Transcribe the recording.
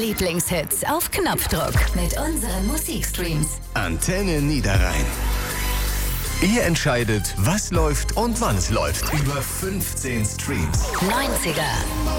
Lieblingshits auf Knopfdruck mit unseren Musikstreams. Antenne Niederrhein. Ihr entscheidet, was läuft und wann es läuft. Über 15 Streams. 90er.